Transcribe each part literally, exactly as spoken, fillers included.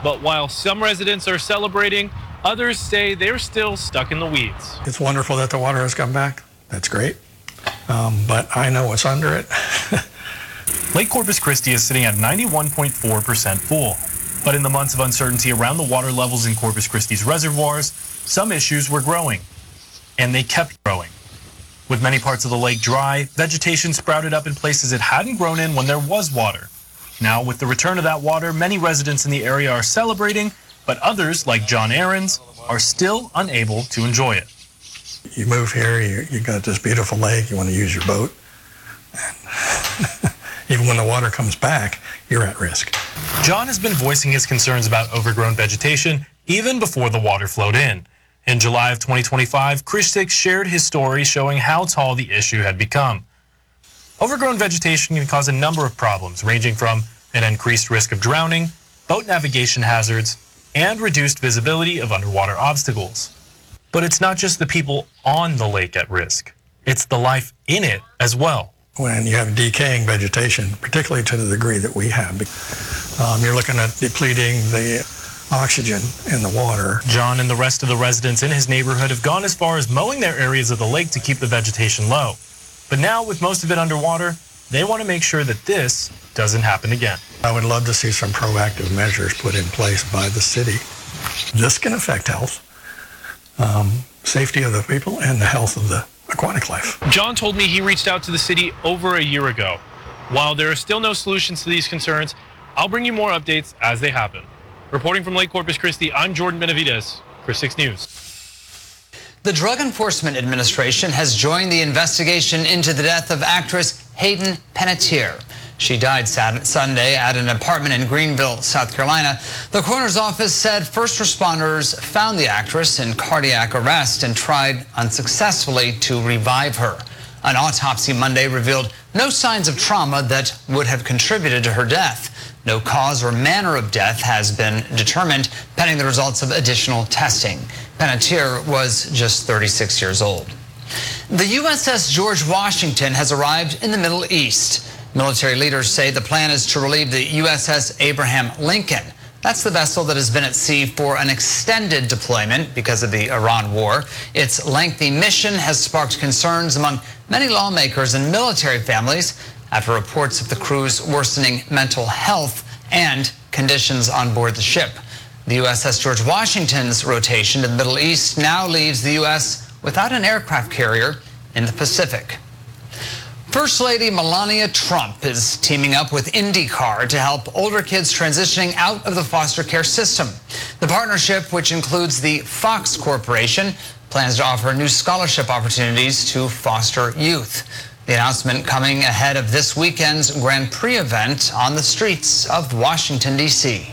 But while some residents are celebrating, others say they're still stuck in the weeds. It's wonderful that the water has come back. That's great. Um, but I know what's under it. Lake Corpus Christi is sitting at ninety-one point four percent full. But in the months of uncertainty around the water levels in Corpus Christi's reservoirs, some issues were growing. And they kept growing. With many parts of the lake dry, vegetation sprouted up in places it hadn't grown in when there was water. Now, with the return of that water, many residents in the area are celebrating, but others, like John Aarons, are still unable to enjoy it. You move here, you, you got this beautiful lake, you want to use your boat. And even when the water comes back, you're at risk. John has been voicing his concerns about overgrown vegetation even before the water flowed in. In July of twenty twenty-five, Chris Six shared his story showing how tall the issue had become. Overgrown vegetation can cause a number of problems, ranging from an increased risk of drowning, boat navigation hazards, and reduced visibility of underwater obstacles. But it's not just the people on the lake at risk. It's the life in it as well. When you have decaying vegetation, particularly to the degree that we have, um, you're looking at depleting the oxygen in the water. John and the rest of the residents in his neighborhood have gone as far as mowing their areas of the lake to keep the vegetation low. But now, with most of it underwater, they want to make sure that this doesn't happen again. I would love to see some proactive measures put in place by the city. This can affect health, um, safety of the people, and the health of the aquatic life. John told me he reached out to the city over a year ago. While there are still no solutions to these concerns, I'll bring you more updates as they happen. Reporting from Lake Corpus Christi, I'm Jordan Benavides, Chris Six News. The Drug Enforcement Administration has joined the investigation into the death of actress Hayden Panettiere. She died Sunday at an apartment in Greenville, South Carolina. The coroner's office said first responders found the actress in cardiac arrest and tried unsuccessfully to revive her. An autopsy Monday revealed no signs of trauma that would have contributed to her death. No cause or manner of death has been determined, pending the results of additional testing. Panettiere was just thirty-six years old. The U S S George Washington has arrived in the Middle East. Military leaders say the plan is to relieve the U S S Abraham Lincoln. That's the vessel that has been at sea for an extended deployment because of the Iran war. Its lengthy mission has sparked concerns among many lawmakers and military families after reports of the crew's worsening mental health and conditions on board the ship. The U S S George Washington's rotation to the Middle East now leaves the U S without an aircraft carrier in the Pacific. First Lady Melania Trump is teaming up with IndyCar to help older kids transitioning out of the foster care system. The partnership, which includes the Fox Corporation, plans to offer new scholarship opportunities to foster youth. The announcement coming ahead of this weekend's Grand Prix event on the streets of Washington, D C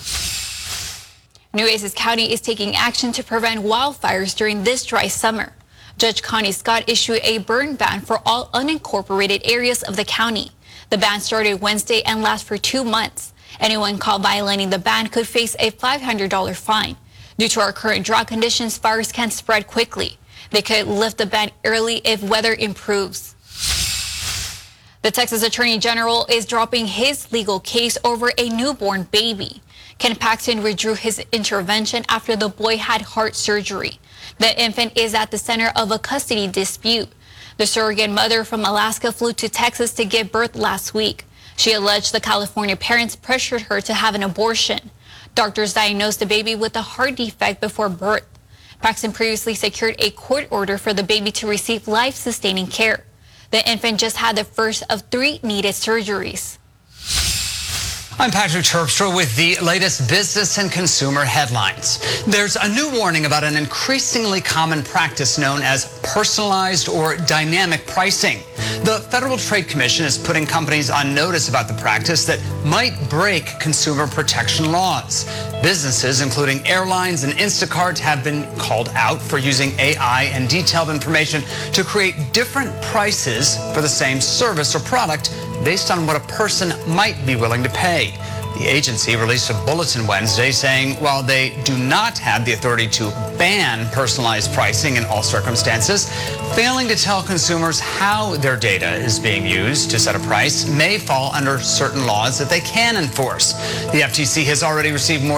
Nueces County is taking action to prevent wildfires during this dry summer. Judge Connie Scott issued a burn ban for all unincorporated areas of the county. The ban started Wednesday and lasts for two months. Anyone caught violating the ban could face a five hundred dollar fine. Due to our current drought conditions, fires can spread quickly. They could lift the ban early if weather improves. The Texas Attorney General is dropping his legal case over a newborn baby. Ken Paxton withdrew his intervention after the boy had heart surgery. The infant is at the center of a custody dispute. The surrogate mother from Alaska flew to Texas to give birth last week. She alleged the California parents pressured her to have an abortion. Doctors diagnosed the baby with a heart defect before birth. Paxton previously secured a court order for the baby to receive life-sustaining care. The infant just had the first of three needed surgeries. I'm Patrick Terpstra with the latest business and consumer headlines. There's a new warning about an increasingly common practice known as personalized or dynamic pricing. The Federal Trade Commission is putting companies on notice about the practice that might break consumer protection laws. Businesses, including airlines and Instacart, have been called out for using A I and detailed information to create different prices for the same service or product based on what a person might be willing to pay. The agency released a bulletin Wednesday saying while they do not have the authority to ban personalized pricing in all circumstances, failing to tell consumers how their data is being used to set a price may fall under certain laws that they can enforce. The F T C has already received more